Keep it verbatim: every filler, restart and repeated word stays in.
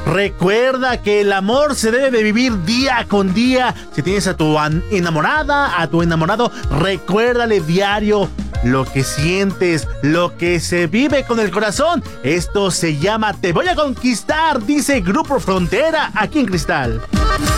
Recuerda que el amor se debe de vivir día con día. Si tienes a tu enamorada, a tu enamorado, recuérdale diario lo que sientes, lo que se vive con el corazón. Esto se llama Te voy a conquistar, dice Grupo Frontera aquí en Cristal.